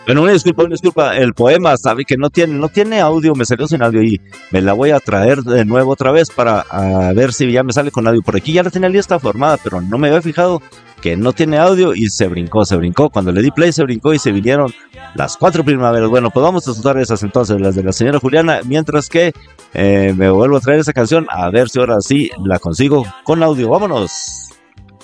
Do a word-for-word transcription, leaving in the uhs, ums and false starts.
Bueno, una disculpa, una disculpa. El poema, sabe que no tiene, no tiene audio, me salió sin audio y me la voy a traer de nuevo otra vez para a ver si ya me sale con audio. Por aquí ya la tenía lista formada, pero no me había fijado que no tiene audio y se brincó, se brincó. Cuando le di play se brincó y se vinieron las cuatro primaveras. Bueno, pues vamos a disfrutar esas entonces, las de la señora Juliana, mientras que eh, me vuelvo a traer esa canción a ver si ahora sí la consigo con audio. Vámonos.